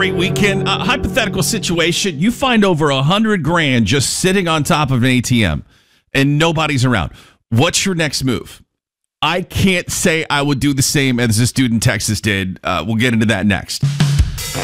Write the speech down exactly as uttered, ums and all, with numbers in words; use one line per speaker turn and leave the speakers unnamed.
great weekend. Uh, hypothetical situation: you find over a hundred grand just sitting on top of an A T M, and nobody's around. What's your next move? I can't say I would do the same as this dude in Texas did. Uh, we'll get into that next.